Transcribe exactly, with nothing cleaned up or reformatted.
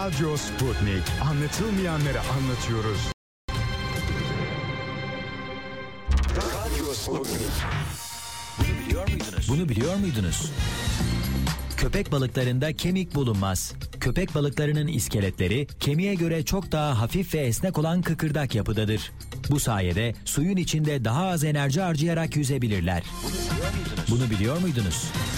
Radyo Sputnik. Anlatılmayanları anlatıyoruz. Radyo Sputnik. Bunu biliyor muydunuz? Bunu biliyor muydunuz? Köpek balıklarında kemik bulunmaz. Köpek balıklarının iskeletleri kemiğe göre çok daha hafif ve esnek olan kıkırdak yapıdadır. Bu sayede suyun içinde daha az enerji harcayarak yüzebilirler. Bunu biliyor muydunuz? Bunu biliyor muydunuz?